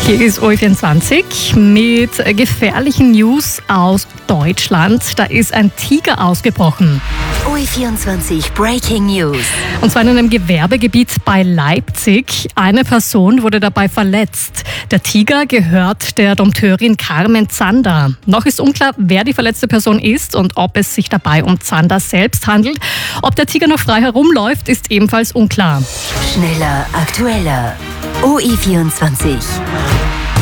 Hier ist OE24 mit gefährlichen News aus Deutschland. Da ist ein Tiger ausgebrochen. OE24 Breaking News. Und zwar in einem Gewerbegebiet bei Leipzig. Eine Person wurde dabei verletzt. Der Tiger gehört der Dompteurin Carmen Zander. Noch ist unklar, wer die verletzte Person ist und ob es sich dabei um Zander selbst handelt. Ob der Tiger noch frei herumläuft, ist ebenfalls unklar. Schneller, aktueller. OE24.